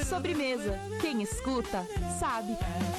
Sobremesa. Quem escuta, sabe.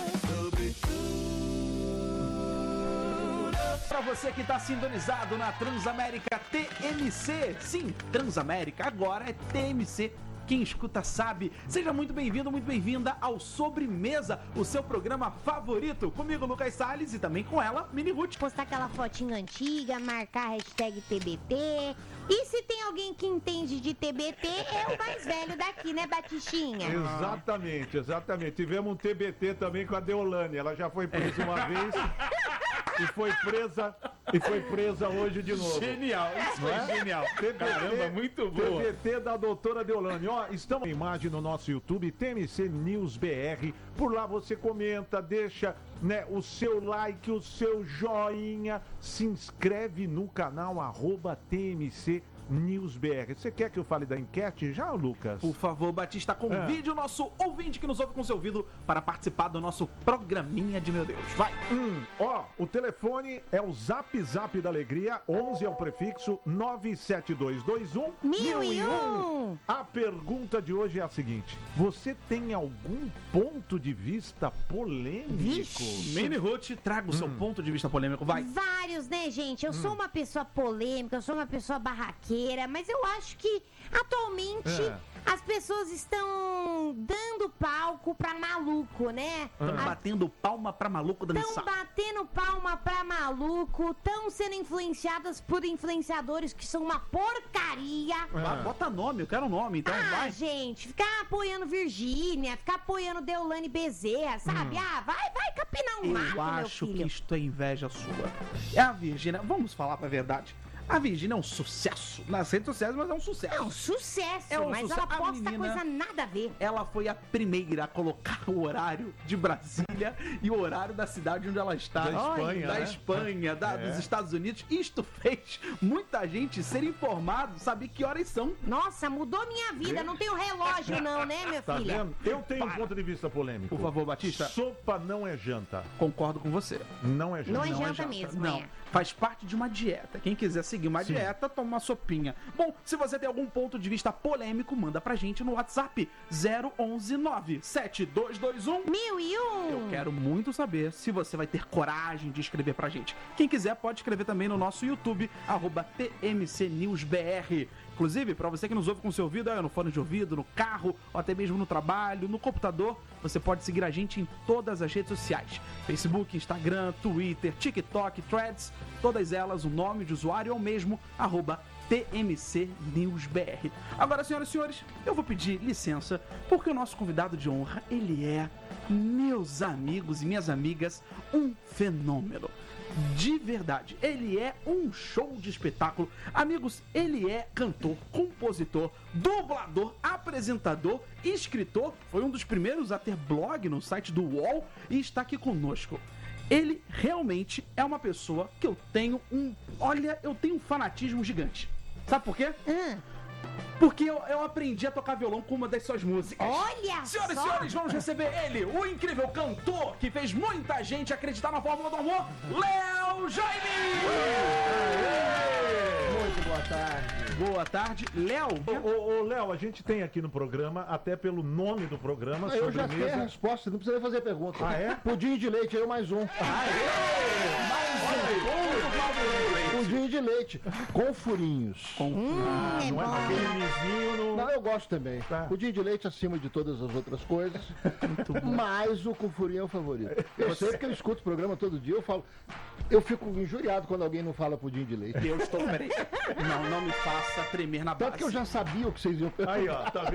Para você que está sintonizado na Transamérica TMC, sim, Transamérica, agora é TMC. Quem escuta sabe. Seja muito bem-vindo, muito bem-vinda ao Sobremesa, o seu programa favorito. Comigo, Lucas Salles, e também com ela, Mini Ruth. Postar aquela fotinha antiga, marcar a hashtag TBT. E se tem alguém que entende de TBT, é o mais velho daqui, né, Batistinha? Exatamente. Tivemos um TBT também com a Deolane. Ela já foi presa uma vez e foi presa hoje de novo. Genial, isso foi genial. TBT, Caramba, muito boa. TBT da doutora Deolane. Ó, estamos com imagem no nosso YouTube, TMC News BR. Por lá você comenta, deixa, né, o seu like, o seu joinha, se inscreve no canal @TMC News BR. Você quer que eu fale da enquete já, Lucas? Por favor, Batista, convide o nosso ouvinte que nos ouve com seu ouvido para participar do nosso programinha de meu Deus. Vai! Ó, o telefone é o Zap Zap da Alegria, 11 é o prefixo, 97221 1001. A pergunta de hoje é a seguinte: você tem algum ponto de vista polêmico? Vixe. Mini Ruth, traga o seu ponto de vista polêmico, vai! Vários, né, gente? Eu sou uma pessoa polêmica, eu sou uma pessoa barraqueira, mas eu acho que atualmente as pessoas estão dando palco pra maluco, né? Estão batendo palma pra maluco dançar. Estão batendo palma pra maluco, estão sendo influenciadas por influenciadores que são uma porcaria. Bota nome, eu quero nome, então vai. Gente, ficar apoiando Virgínia, ficar apoiando Deolane Bezerra, sabe? Vai capinar um mato, Eu meu acho filho. que isto é inveja sua. É a Virgínia, vamos falar pra verdade. A Virgínia é um sucesso nas redes sociais, mas é um sucesso. É um sucesso, É um mas sucesso. ela A posta menina- coisa nada a ver. Ela foi a primeira a colocar o horário de Brasília e o horário da cidade onde ela está. Da Espanha, Da né? Espanha, dos Estados Unidos. Isto fez muita gente ser informado, saber que horas são. Nossa, mudou minha vida. Não tenho relógio não, né, minha Tá filha? vendo? Eu tenho um ponto de vista polêmico. Por favor, Batista. Sopa não é janta. Concordo com você. Não é janta. Não é Não é janta mesmo, Não, é. faz parte de uma dieta. Quem quiser seguir uma dieta, toma uma sopinha. Bom, se você tem algum ponto de vista polêmico, manda pra gente no WhatsApp 011-97221. 1001. Eu quero muito saber se você vai ter coragem de escrever pra gente. Quem quiser pode escrever também no nosso YouTube, @TMCNewsBR. Inclusive, pra você que nos ouve com seu ouvido, no fone de ouvido, no carro, ou até mesmo no trabalho, no computador, você pode seguir a gente em todas as redes sociais. Facebook, Instagram, Twitter, TikTok, Threads, todas elas, o nome de usuário é o mesmo, @TMCNewsBR. Agora, senhoras e senhores, eu vou pedir licença, porque o nosso convidado de honra, ele é, meus amigos e minhas amigas, um fenômeno. De verdade, ele é um show de espetáculo. Amigos, ele é cantor, compositor, dublador, apresentador, escritor. Foi um dos primeiros a ter blog no site do UOL e está aqui conosco. Ele realmente é uma pessoa que eu tenho um fanatismo gigante. Sabe por quê? Porque eu aprendi a tocar violão com uma das suas músicas. Olha Senhoras e só. senhores, vamos receber ele, o incrível cantor que fez muita gente acreditar na fórmula do amor, Léo Jaime! Muito boa tarde. Boa tarde, Léo. Ô, Léo, a gente tem aqui no programa, até pelo nome do programa, Eu já sei a sobremesa. resposta, não precisa fazer pergunta. Ah, é? Pudim de leite, eu mais um. Pudim de leite, com furinhos. É Não é bom. aquele lisinho no... Não, eu gosto também. Tá. Pudim de leite acima de todas as outras coisas. Mas o com furinho é o favorito. Eu sei que eu escuto o programa todo dia, eu fico injuriado quando alguém não fala pudim de leite. Peraí. Não me faça tremer na base. Tanto que eu já sabia o que vocês iam perguntar. Aí, ó, tá vendo?